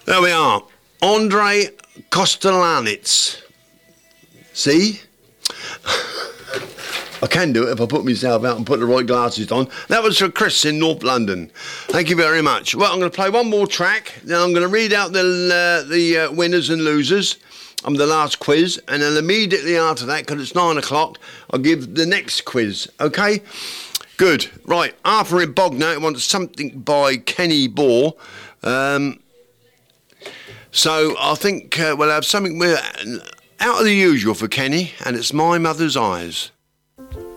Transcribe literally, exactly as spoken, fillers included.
There we are. Andre Kostelanitz. See? I can do it if I put myself out and put the right glasses on. That was for Chris in North London. Thank you very much. Well, I'm going to play one more track. Then I'm going to read out the uh, the uh, winners and losers on the last quiz. And then immediately after that, because it's nine o'clock, I'll give the next quiz. Okay? Good. Right. Arthur in Bognor wants something by Kenny Bore. Um, so I think uh, we'll have something with, out of the usual for Kenny, and it's My Mother's Eyes.